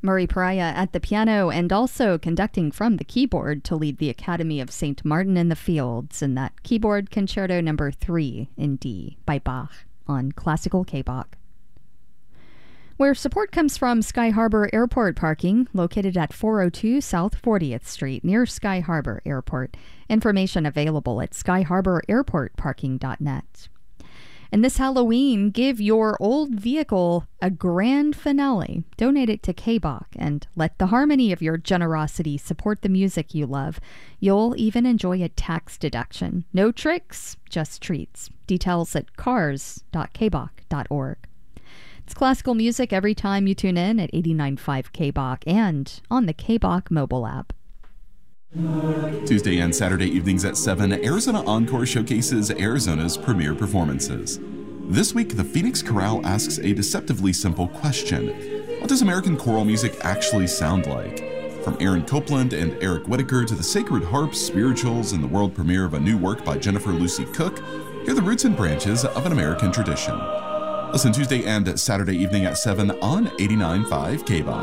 Murray Pariah at the piano and also conducting from the keyboard to lead the Academy of St. Martin in the Fields in that keyboard concerto number 3 in D by Bach on Classical K-Bach. Where support comes from Sky Harbor Airport parking, located at 402 South 40th Street near Sky Harbor Airport. Information available at skyharbor.airportparking.net. And this Halloween, give your old vehicle a grand finale. Donate it to K-Bach and let the harmony of your generosity support the music you love. You'll even enjoy a tax deduction. No tricks, just treats. Details at cars.kbach.org. It's classical music every time you tune in at 89.5 K-Bach and on the K-Bach mobile app. Tuesday and Saturday evenings at 7, Arizona Encore showcases Arizona's premier performances. This week, the Phoenix Chorale asks a deceptively simple question. What does American choral music actually sound like? From Aaron Copeland and Eric Whitaker to the Sacred Harp, Spirituals, and the world premiere of a new work by Jennifer Lucy Cook, hear the roots and branches of an American tradition. Listen Tuesday and Saturday evening at 7 on 89.5 K-Bach.